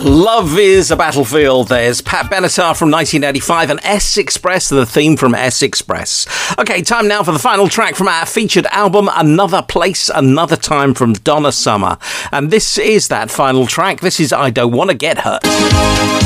Love is a Battlefield. There's Pat Benatar from 1985 and S Express, the theme from S Express. Okay, time now for the final track from our featured album, Another Place, Another Time from Donna Summer. And this is that final track. This is I Don't Want to Get Hurt.